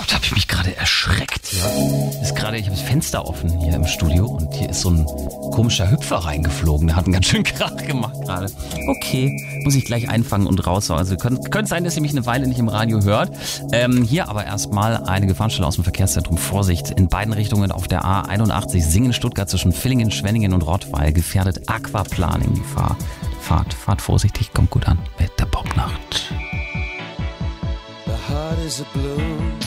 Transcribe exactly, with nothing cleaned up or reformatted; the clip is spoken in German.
Gott, habe ich mich gerade erschreckt hier. Ist gerade, ich habe das Fenster offen hier im Studio und hier ist so ein komischer Hüpfer reingeflogen. Der hat einen ganz schön Krach gemacht gerade. Okay, muss ich gleich einfangen und raus. Also könnte könnt sein, dass ihr mich eine Weile nicht im Radio hört. Ähm, hier aber erstmal eine Gefahrenstelle aus dem Verkehrszentrum. Vorsicht, in beiden Richtungen auf der A einundachtzig Singen-Stuttgart zwischen Villingen, Schwenningen und Rottweil gefährdet Aquaplaning die Fahr Fahrt. Fahrt vorsichtig, kommt gut an mit der Popnacht. The heart is a blue.